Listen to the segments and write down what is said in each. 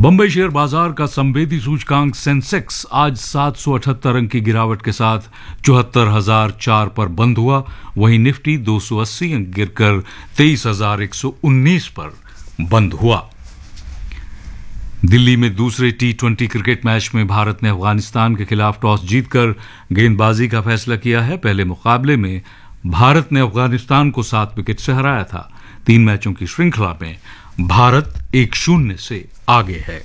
Bombay share बाजार का संवेदी सूचकांक सेंसेक्स आज 778 अंक की गिरावट के साथ 74,004 पर बंद हुआ। वहीं निफ्टी 280 अंक गिरकर 23,119 पर बंद हुआ। दिल्ली में दूसरे T20 क्रिकेट मैच में भारत ने अफगानिस्तान के खिलाफ टॉस जीतकर गेंदबाजी का फैसला किया है। पहले मुकाबले में भारत ने अफगानिस्तान को 7 विकेट से हराया था। 3 मैचों की श्रृंखला में भारत 1-0 से आगे है।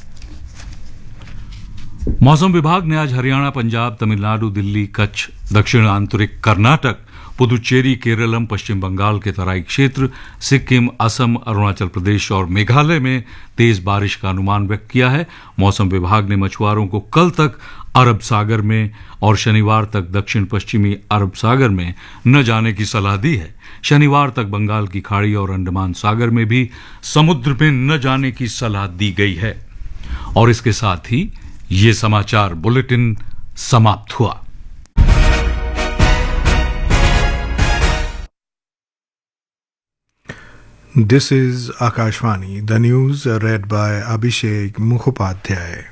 मौसम विभाग ने आज हरियाणा, पंजाब, तमिलनाडु, दिल्ली, कच्छ, दक्षिण आंतरिक कर्नाटक, पुदुचेरी, केरलम, पश्चिम बंगाल के तराई क्षेत्र, सिक्किम, असम, अरुणाचल प्रदेश और मेघालय में तेज बारिश का अनुमान व्यक्त किया है। मौसम विभाग ने मछुआरों को कल तक अरब सागर में और शनिवार तक दक्षिण पश्चिमी अरब सागर में न जाने की सलाह दी है। शनिवार तक बंगाल की खाड़ी और अंडमान सागर में भी समुद्र में न जाने की सलाह दी गई है। और इसके साथ ही ये समाचार बुलेटिन समाप्त हुआ। This is Akashvani, the news read by Abhishek Mukhopadhyay.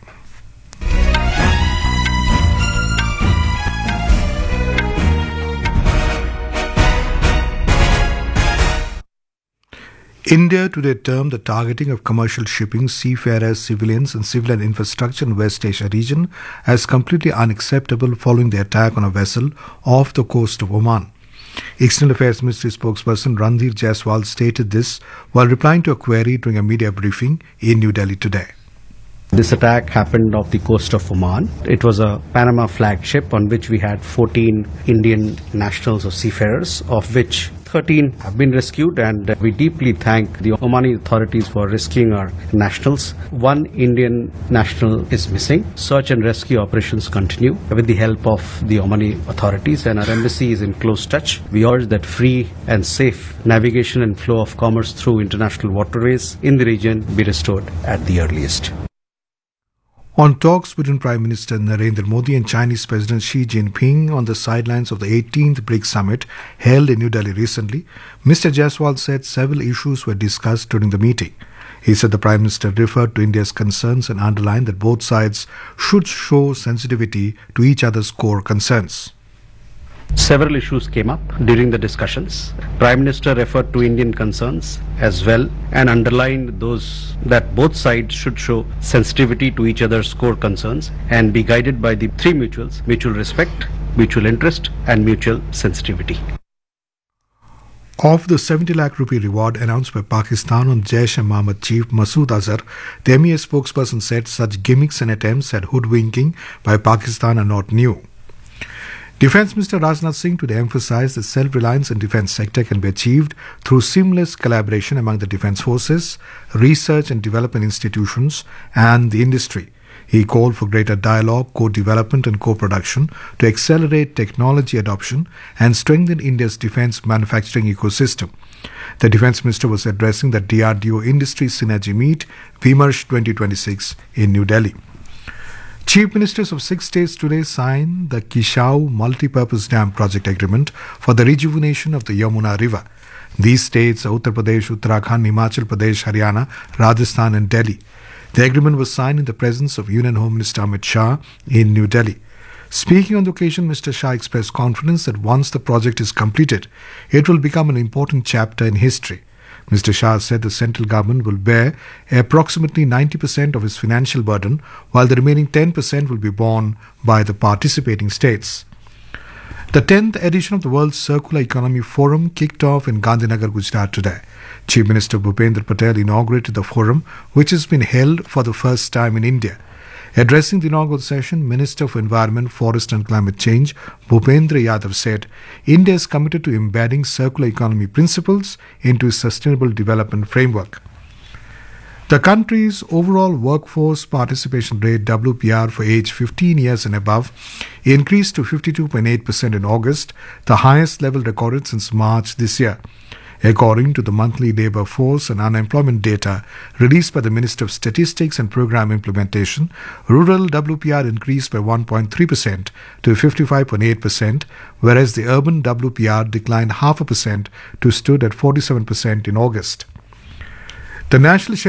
India today termed the targeting of commercial shipping, seafarers, civilians and civilian infrastructure in West Asia region as completely unacceptable following the attack on a vessel off the coast of Oman. External Affairs Ministry spokesperson Randhir Jaiswal stated this while replying to a query during a media briefing in New Delhi today. This attack happened off the coast of Oman. It was a Panama flag ship on which we had 14 Indian nationals or seafarers, of which 13 have been rescued, and we deeply thank the Omani authorities for rescuing our nationals. One Indian national is missing. Search and rescue operations continue with the help of the Omani authorities, and our embassy is in close touch. We urge that free and safe navigation and flow of commerce through international waterways in the region be restored at the earliest. On talks between Prime Minister Narendra Modi and Chinese President Xi Jinping on the sidelines of the 18th BRICS summit held in New Delhi recently, Mr. Jaiswal said several issues were discussed during the meeting. He said the Prime Minister referred to India's concerns and underlined that both sides should show sensitivity to each other's core concerns. Several issues came up during the discussions. Prime Minister referred to Indian concerns as well and underlined those that both sides should show sensitivity to each other's core concerns and be guided by the three mutuals: mutual respect, mutual interest and mutual sensitivity. Of the 70 lakh rupee reward announced by Pakistan on Jaish-e-Mohammed chief Masood Azhar, the MEA spokesperson said such gimmicks and attempts at hoodwinking by Pakistan are not new. Defence Minister Rajnath Singh today emphasised that self-reliance in defence sector can be achieved through seamless collaboration among the defence forces, research and development institutions and the industry. He called for greater dialogue, co-development and co-production to accelerate technology adoption and strengthen India's defence manufacturing ecosystem. The Defence Minister was addressing the DRDO Industry Synergy Meet, Vimarsh 2026 in New Delhi. Chief Ministers of 6 states today signed the Kishau Multi-Purpose Dam Project Agreement for the rejuvenation of the Yamuna River. These states are Uttar Pradesh, Uttarakhand, Himachal Pradesh, Haryana, Rajasthan and Delhi. The agreement was signed in the presence of Union Home Minister Amit Shah in New Delhi. Speaking on the occasion, Mr. Shah expressed confidence that once the project is completed, it will become an important chapter in history. Mr. Shah said the central government will bear approximately 90% of its financial burden, while the remaining 10% will be borne by the participating states. The 10th edition of the World Circular Economy Forum kicked off in Gandhinagar, Gujarat today. Chief Minister Bhupendra Patel inaugurated the forum, which has been held for the first time in India. Addressing the inaugural session, Minister for Environment, Forest and Climate Change, Bhupendra Yadav said, India is committed to embedding circular economy principles into its sustainable development framework. The country's overall workforce participation rate, WPR, for age 15 years and above increased to 52.8% in August, the highest level recorded since March this year. According to the monthly labour force and unemployment data released by the Ministry of Statistics and Programme Implementation, rural WPR increased by 1.3% to 55.8%, whereas the urban WPR declined 0.5% to stood at 47% in August. The National